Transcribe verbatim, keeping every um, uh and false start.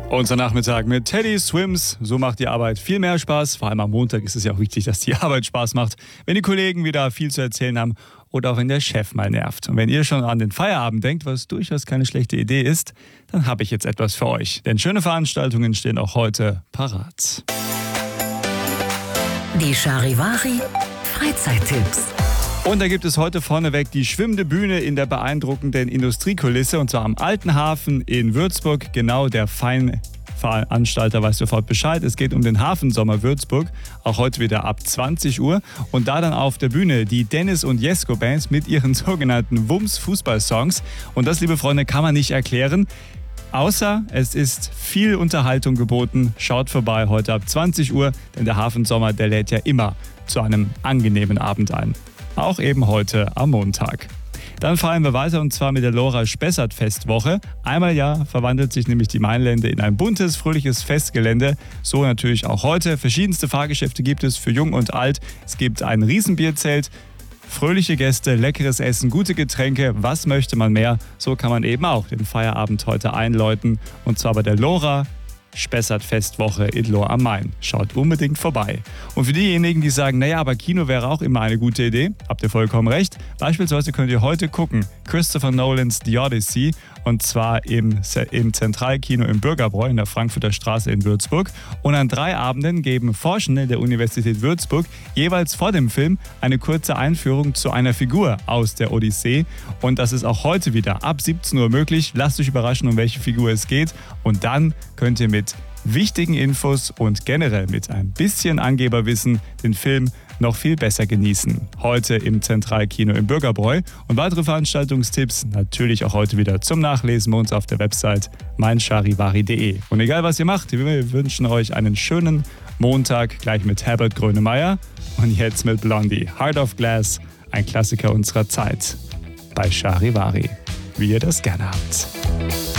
Unser Nachmittag mit Teddy Swims. So macht die Arbeit viel mehr Spaß. Vor allem am Montag ist es ja auch wichtig, dass die Arbeit Spaß macht. Wenn die Kollegen wieder viel zu erzählen haben oder auch wenn der Chef mal nervt. Und wenn ihr schon an den Feierabend denkt, was durchaus keine schlechte Idee ist, dann habe ich jetzt etwas für euch. Denn schöne Veranstaltungen stehen auch heute parat. Die Charivari Freizeittipps. Und da gibt es heute vorneweg die schwimmende Bühne in der beeindruckenden Industriekulisse, und zwar am Alten Hafen in Würzburg. Genau, der Feinveranstalter weiß sofort Bescheid. Es geht um den Hafensommer Würzburg, auch heute wieder ab zwanzig Uhr. Und da dann auf der Bühne die Dennis und Jesko Bands mit ihren sogenannten Wumms-Fußball-Songs. Und das, liebe Freunde, kann man nicht erklären. Außer es ist viel Unterhaltung geboten. Schaut vorbei heute ab zwanzig Uhr, denn der Hafensommer, der lädt ja immer zu einem angenehmen Abend ein. Auch eben heute am Montag. Dann fahren wir weiter, und zwar mit der Lora Spessart Festwoche. Einmal im Jahr verwandelt sich nämlich die Mainlände in ein buntes, fröhliches Festgelände. So natürlich auch heute. Verschiedenste Fahrgeschäfte gibt es für Jung und Alt. Es gibt ein Riesenbierzelt, fröhliche Gäste, leckeres Essen, gute Getränke. Was möchte man mehr? So kann man eben auch den Feierabend heute einläuten. Und zwar bei der Lora Spessart Festwoche in Lohr am Main. Schaut unbedingt vorbei. Und für diejenigen, die sagen, naja, aber Kino wäre auch immer eine gute Idee, habt ihr vollkommen recht. Beispielsweise könnt ihr heute gucken Christopher Nolans The Odyssey, und zwar im, im Zentralkino im Bürgerbräu in der Frankfurter Straße in Würzburg. Und an drei Abenden geben Forschende der Universität Würzburg jeweils vor dem Film eine kurze Einführung zu einer Figur aus der Odyssee. Und das ist auch heute wieder ab siebzehn Uhr möglich. Lasst euch überraschen, um welche Figur es geht. Und dann könnt ihr mit wichtigen Infos und generell mit ein bisschen Angeberwissen den Film noch viel besser genießen. Heute im Zentralkino im Bürgerbräu. Und weitere Veranstaltungstipps natürlich auch heute wieder zum Nachlesen bei uns auf der Website mein charivari punkt de. Und egal was ihr macht, wir wünschen euch einen schönen Montag gleich mit Herbert Grönemeyer und jetzt mit Blondie. Heart of Glass, ein Klassiker unserer Zeit bei Charivari, wie ihr das gerne habt.